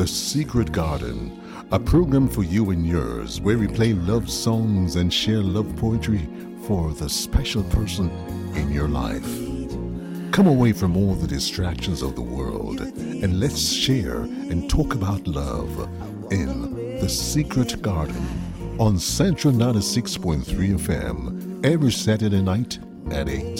The Secret Garden, a program for you and yours where we play love songs and share love poetry for the special person in your life. Come away from all the distractions of the world and let's share and talk about love in The Secret Garden on Central 96.3 FM every Saturday night at 8.